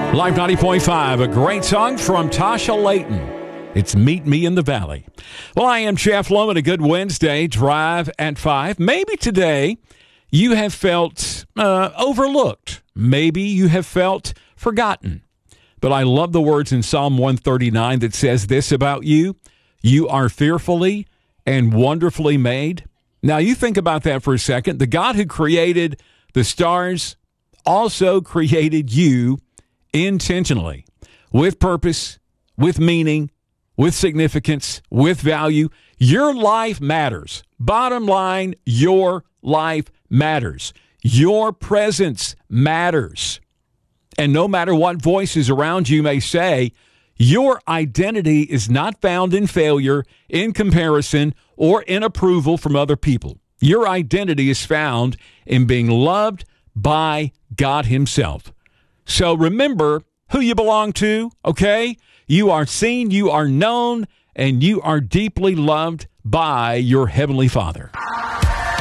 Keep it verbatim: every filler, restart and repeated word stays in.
Live ninety point five, a great song from Tasha Layton. It's Meet Me in the Valley. Well, I am Jeff Loman. A good Wednesday drive at five. Maybe today you have felt uh, overlooked. Maybe you have felt forgotten. But I love the words in Psalm one thirty-nine that says this about you. You are fearfully and wonderfully made. Now, you think about that for a second. The God who created the stars also created you intentionally, with purpose, with meaning, with significance, with value. Your life matters. Bottom line, your life matters. Your presence matters. And no matter what voices around you may say, your identity is not found in failure, in comparison, or in approval from other people. Your identity is found in being loved by God Himself. So remember who you belong to, okay? You are seen, you are known, and you are deeply loved by your Heavenly Father.